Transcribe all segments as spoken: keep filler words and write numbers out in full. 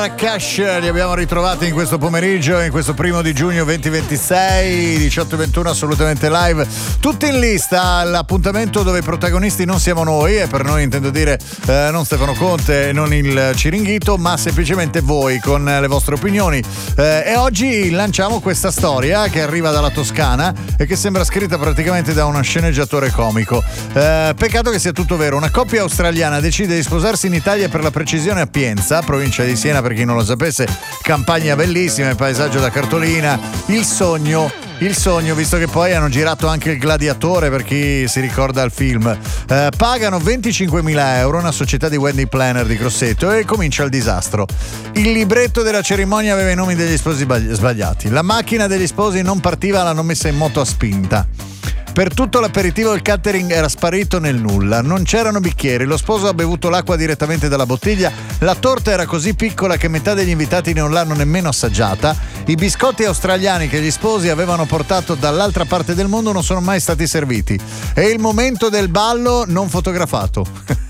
Cash, li abbiamo ritrovati in questo pomeriggio, in questo primo di giugno duemilaventisei, diciotto e ventuno, assolutamente live, tutti in lista. L'appuntamento dove i protagonisti non siamo noi, e per noi intendo dire eh, non Stefano Conte, non il Ciringhito, ma semplicemente voi con le vostre opinioni. Eh, e oggi lanciamo questa storia che arriva dalla Toscana e che sembra scritta praticamente da uno sceneggiatore comico. Eh, peccato che sia tutto vero. Una coppia australiana decide di sposarsi in Italia, per la precisione a Pienza, provincia di Siena. Per chi non lo sapesse, campagna bellissima, paesaggio da cartolina, il sogno, il sogno, visto che poi hanno girato anche Il Gladiatore, per chi si ricorda il film. Eh, pagano venticinquemila euro, una società di wedding planner di Grosseto, e comincia il disastro. Il libretto della cerimonia aveva i nomi degli sposi sbagliati, la macchina degli sposi non partiva, l'hanno messa in moto a spinta. Per tutto l'aperitivo il catering era sparito nel nulla, non c'erano bicchieri, lo sposo ha bevuto l'acqua direttamente dalla bottiglia, la torta era così piccola che metà degli invitati non l'hanno nemmeno assaggiata, i biscotti australiani che gli sposi avevano portato dall'altra parte del mondo non sono mai stati serviti, e il momento del ballo non fotografato.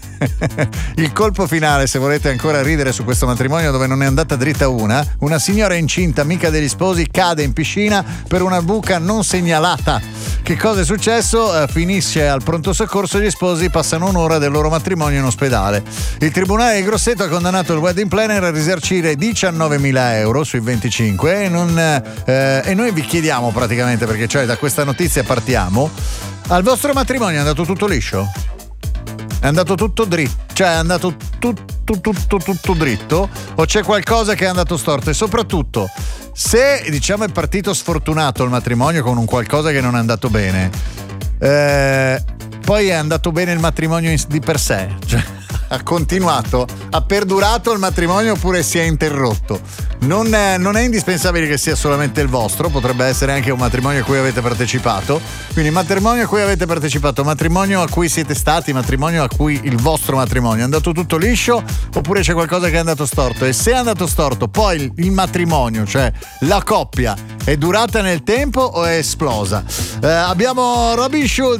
Il colpo finale, se volete ancora ridere su questo matrimonio dove non è andata dritta una, una signora incinta, amica degli sposi, cade in piscina per una buca non segnalata. Che cosa è successo? Uh, finisce al pronto soccorso, gli sposi passano un'ora del loro matrimonio in ospedale. Il tribunale di Grosseto ha condannato il wedding planner a risarcire diciannovemila euro sui venticinque, e, non, eh, e noi vi chiediamo praticamente, perché cioè da questa notizia partiamo, al vostro matrimonio è andato tutto liscio? È andato tutto dritto, cioè è andato tutto, tutto, tutto, tutto dritto, o c'è qualcosa che è andato storto? E soprattutto, se diciamo è partito sfortunato il matrimonio con un qualcosa che non è andato bene, eh, poi è andato bene il matrimonio in, di per sé, cioè ha continuato, ha perdurato il matrimonio oppure si è interrotto? Non è, non è indispensabile che sia solamente il vostro, potrebbe essere anche un matrimonio a cui avete partecipato. Quindi matrimonio a cui avete partecipato, matrimonio a cui siete stati, matrimonio a cui il vostro matrimonio è andato tutto liscio, oppure c'è qualcosa che è andato storto? E se è andato storto, poi il, il matrimonio, cioè la coppia, è durata nel tempo o è esplosa? Eh, abbiamo Robin Schulz